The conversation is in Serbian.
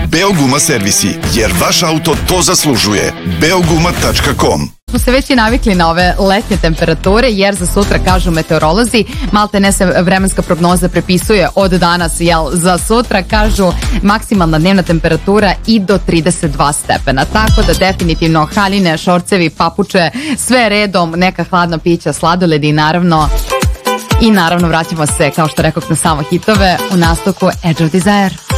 Beoguma servisi, jer vaš auto to zaslužuje. Beoguma.com. Smo se već i navikli na ove letnje temperature, jer za sutra, kažu meteorolozi, malte ne se vremenska prognoza prepisuje od danas, za sutra, kažu maksimalna dnevna temperatura i do 32 stepena. Tako da definitivno haljine, šorcevi, papuče, sve redom, neka hladna pića, sladoledi i naravno vraćamo se, kao što rekao, na samo hitove u nastavku Edge of Desire.